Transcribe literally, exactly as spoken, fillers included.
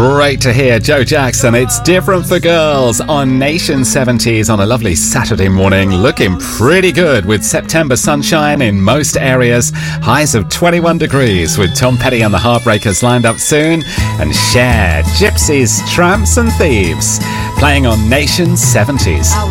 Great to hear. Joe Jackson, It's Different for Girls on Nation seventies on a lovely Saturday morning. Looking pretty good with September sunshine in most areas. Highs of twenty-one degrees with Tom Petty and the Heartbreakers lined up soon. And Cher, Gypsies, Tramps and Thieves playing on Nation seventies.